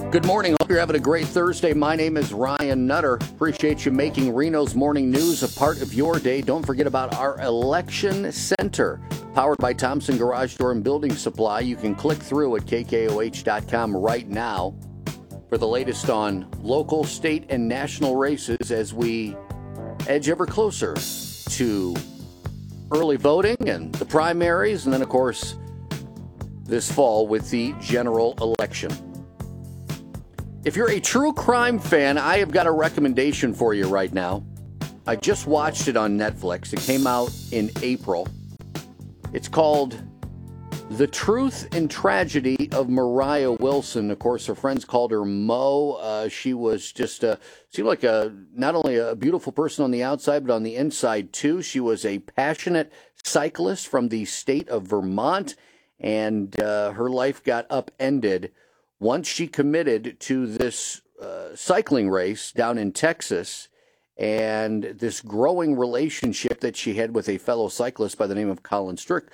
Good morning. Hope you're having a great Thursday. My name is Ryan Nutter. Appreciate you making Reno's Morning News a part of your day. Don't forget about our election center, powered by Thompson Garage Door and Building Supply. You can click through at KKOH.com right now for the latest on local, state, and national races as we edge ever closer to early voting and the primaries, and then, of course, this fall with the general election. If you're a true crime fan, I have got a recommendation for you right now. I just watched it on Netflix. It came out in April. It's called The Truth and Tragedy of Moriah Wilson. Of course, her friends called her Mo. She was just, seemed like not only a beautiful person on the outside, but on the inside too. She was a passionate cyclist from the state of Vermont, and her life got upended once she committed to this cycling race down in Texas, and this growing relationship that she had with a fellow cyclist by the name of Colin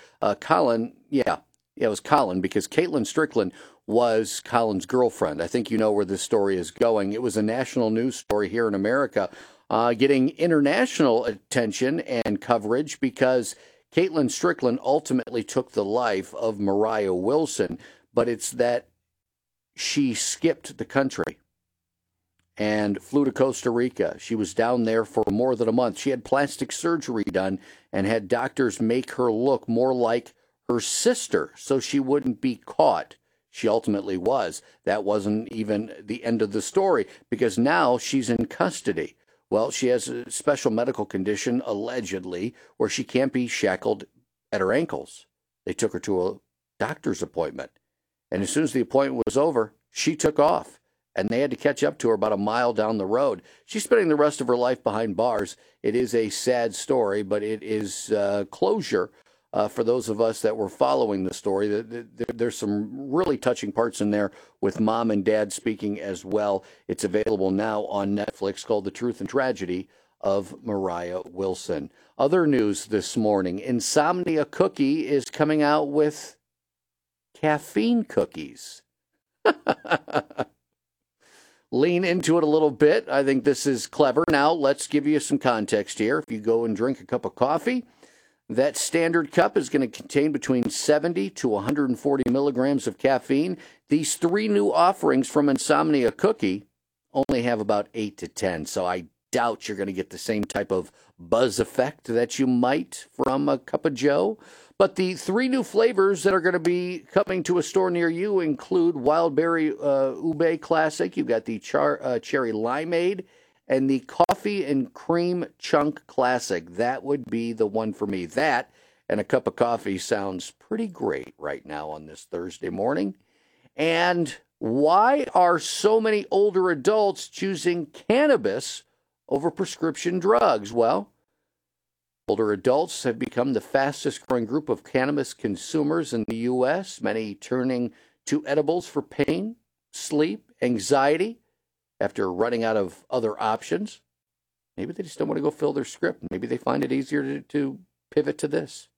it was Colin, because Caitlin Strickland was Colin's girlfriend. I think you know where this story is going. It was a national news story here in America, getting international attention and coverage because Caitlin Strickland ultimately took the life of Moriah Wilson, but it's that she skipped the country and flew to Costa Rica. She was down there for more than a month. She had plastic surgery done and had doctors make her look more like her sister so she wouldn't be caught. She ultimately was. That wasn't even the end of the story, because now she's in custody. Well, she has a special medical condition, allegedly, where she can't be shackled at her ankles. They took her to a doctor's appointment. And as soon as the appointment was over, she took off, and they had to catch up to her about a mile down the road. She's spending the rest of her life behind bars. It is a sad story, but it is closure for those of us that were following the story. There's some really touching parts in there with mom and dad speaking as well. It's available now on Netflix, called The Truth and Tragedy of Moriah Wilson. Other news this morning, Insomnia Cookie is coming out with caffeine cookies. Lean into it a little bit. I think this is clever. Now, let's give you some context here. If you go and drink a cup of coffee, that standard cup is going to contain between 70 to 140 milligrams of caffeine. These three new offerings from Insomnia Cookie only have about 8 to 10, so I doubt you're going to get the same type of buzz effect that you might from a cup of joe. But the three new flavors that are going to be coming to a store near you include Wild Berry Ube Classic. You've got the Cherry Limeade and the Coffee and Cream Chunk Classic. That would be the one for me. That and a cup of coffee sounds pretty great right now on this Thursday morning. And why are so many older adults choosing cannabis over prescription drugs? Well, older adults have become the fastest growing group of cannabis consumers in the U.S., many turning to edibles for pain, sleep, anxiety, after running out of other options. Maybe they just don't want to go fill their script. Maybe they find it easier to pivot to this.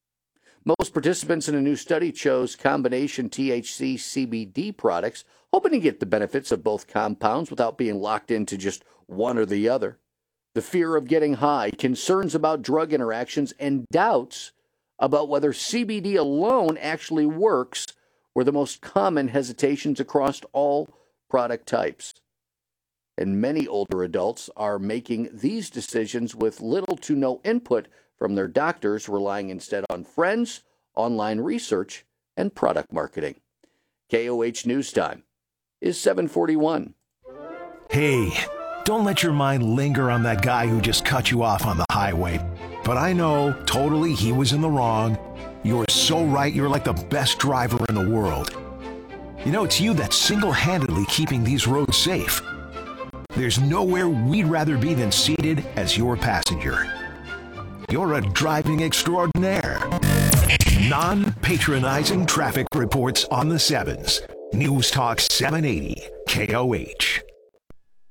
Most participants in a new study chose combination THC CBD products, hoping to get the benefits of both compounds without being locked into just one or the other. The fear of getting high, concerns about drug interactions, and doubts about whether CBD alone actually works were the most common hesitations across all product types. And many older adults are making these decisions with little to no input from their doctors, relying instead on friends, online research, and product marketing. KOH News Time is 7:41. Hey, don't let your mind linger on that guy who just cut you off on the highway. But I know, totally, he was in the wrong. You're so right, you're like the best driver in the world. You know, it's you that's single-handedly keeping these roads safe. There's nowhere we'd rather be than seated as your passenger. You're a driving extraordinaire. Non-patronizing traffic reports on the 7s. News Talk 780, KOH.